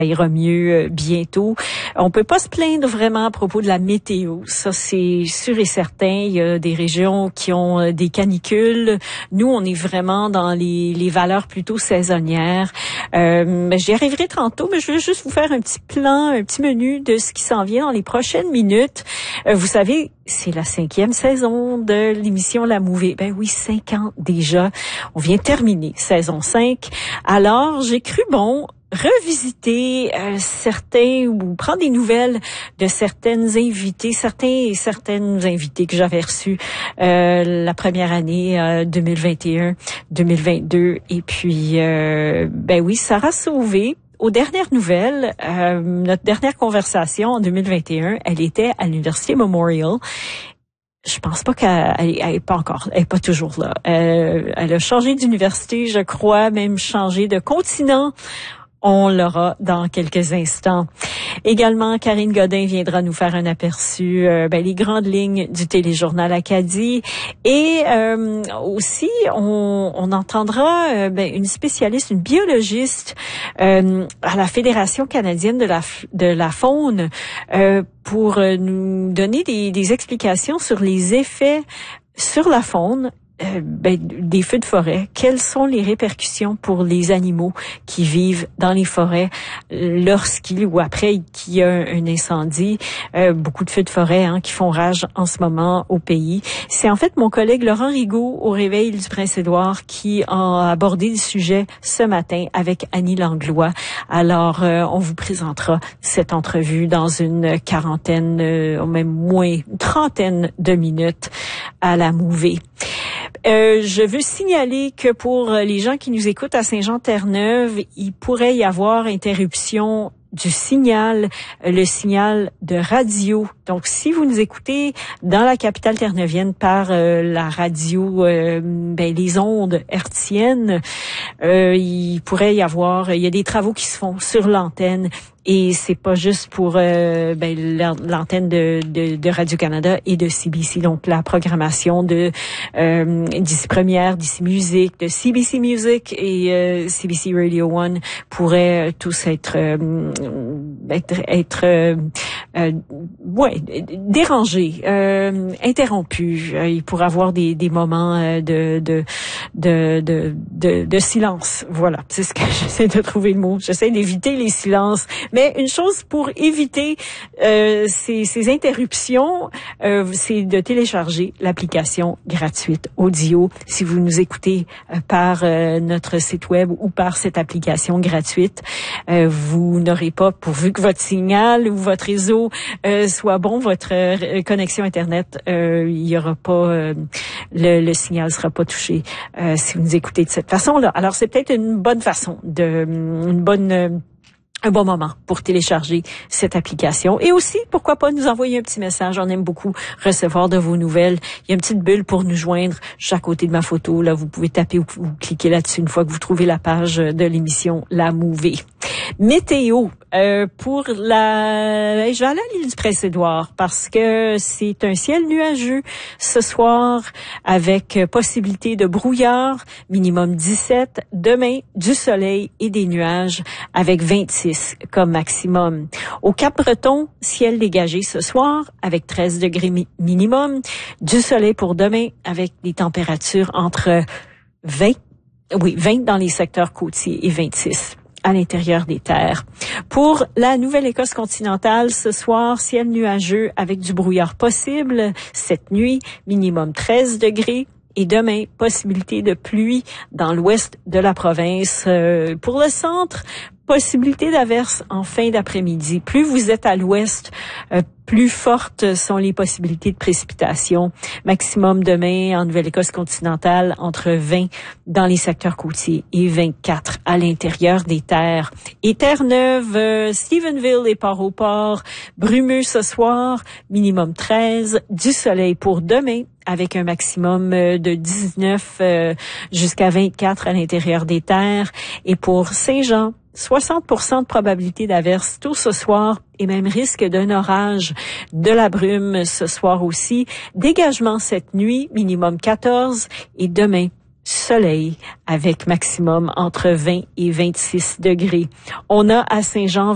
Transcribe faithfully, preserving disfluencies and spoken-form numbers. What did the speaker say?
ira mieux bientôt. On peut pas se plaindre vraiment à propos de la météo. Ça, c'est sûr et certain. Il y a des régions qui ont des canicules. Nous, on est vraiment dans les, les valeurs plutôt saisonnières. Euh, j'y arriverai tantôt, mais je veux juste vous faire un petit plan, un petit menu de ce qui s'en vient dans les prochaines minutes. Euh, vous savez, c'est la cinquième saison de l'émission La Mouvée. Ben oui, cinq ans déjà. On vient terminer saison cinq. Alors, j'ai cru bon revisiter euh, certains ou prendre des nouvelles de certaines invités, certains et certaines invités que j'avais reçus euh, la première année euh, deux mille vingt et un deux mille vingt-deux. Et puis, euh, ben oui, Sarah Sauvé. Aux dernières nouvelles, euh, notre dernière conversation en deux mille vingt et un, elle était à l'Université Memorial. Je pense pas qu'elle elle, elle est pas encore, elle est pas toujours là. Euh, elle a changé d'université, je crois, même changé de continent. On l'aura dans quelques instants. Également, Karine Godin viendra nous faire un aperçu euh, ben, les grandes lignes du téléjournal Acadie. Et euh, aussi, on, on entendra euh, ben, une spécialiste, une biologiste euh, à la Fédération canadienne de la, de la faune euh, pour nous donner des, des explications sur les effets sur la faune Euh, ben, des feux de forêt. Quelles sont les répercussions pour les animaux qui vivent dans les forêts lorsqu'il ou après qu'il y a un, un incendie? Euh, beaucoup de feux de forêt hein, qui font rage en ce moment au pays. C'est en fait mon collègue Laurent Rigaud au Réveil du Prince-Édouard qui a abordé le sujet ce matin avec Annie Langlois. Alors, euh, on vous présentera cette entrevue dans une quarantaine, euh, même moins, une trentaine de minutes à la Mouvée. Euh, je veux signaler que pour les gens qui nous écoutent à Saint-Jean-Terre-Neuve, il pourrait y avoir interruption du signal, le signal de radio. Donc, si vous nous écoutez dans la capitale terre-neuvienne par euh, la radio, euh, ben, les ondes hertziennes, euh, il pourrait y avoir, il y a des travaux qui se font sur l'antenne. Et c'est pas juste pour euh, ben, l'antenne de, de, de Radio-Canada et de C B C. Donc, la programmation de euh, d'ici Première, d'ici Musique, de C B C Music et euh, C B C Radio One pourraient euh, tous être euh, être, être euh, euh, ouais, dérangés, euh, interrompus. Euh, il pourrait avoir des, des moments euh, de, de, de, de, de, de silence. Voilà, c'est ce que j'essaie de trouver le mot. J'essaie d'éviter les silences. Mais une chose pour éviter euh, ces, ces interruptions, euh, c'est de télécharger l'application gratuite Audio. Si vous nous écoutez euh, par euh, notre site web ou par cette application gratuite, euh, vous n'aurez pas, pourvu que votre signal ou votre réseau euh, soit bon, votre euh, connexion Internet, euh, il y aura pas, euh, le, le signal sera pas touché euh, si vous nous écoutez de cette façon-là. Alors, c'est peut-être une bonne façon, de une bonne... Euh, un bon moment pour télécharger cette application. Et aussi, pourquoi pas nous envoyer un petit message. On aime beaucoup recevoir de vos nouvelles. Il y a une petite bulle pour nous joindre juste à côté de ma photo. Là, vous pouvez taper ou, ou cliquer là-dessus une fois que vous trouvez la page de l'émission La Mouvée. Météo. Euh, pour la... Je vais aller à l'île du Prince-Édouard parce que c'est un ciel nuageux ce soir avec possibilité de brouillard, minimum dix-sept. Demain, du soleil et des nuages avec vingt-six comme maximum. Au Cap-Breton, ciel dégagé ce soir avec treize degrés mi- minimum. Du soleil pour demain avec des températures entre vingt, oui, vingt dans les secteurs côtiers et vingt-six à l'intérieur des terres. Pour la Nouvelle-Écosse continentale, ce soir, ciel nuageux avec du brouillard possible. Cette nuit, minimum treize degrés. Et demain, possibilité de pluie dans l'ouest de la province. Euh, pour le centre, possibilité d'averse en fin d'après-midi. Plus vous êtes à l'ouest, euh, plus fortes sont les possibilités de précipitation. Maximum demain en Nouvelle-Écosse continentale entre vingt dans les secteurs côtiers et vingt-quatre à l'intérieur des terres. Et Terre-Neuve, euh, Stephenville et Port-au-Port, brumeux ce soir, minimum treize, du soleil pour demain avec un maximum de dix-neuf euh, jusqu'à vingt-quatre à l'intérieur des terres. Et pour Saint-Jean, soixante pour cent de probabilité d'averse tôt ce soir et même risque d'un orage, de la brume ce soir aussi. Dégagement cette nuit, minimum quatorze et demain, soleil avec maximum entre vingt et vingt-six degrés. On a à Saint-Jean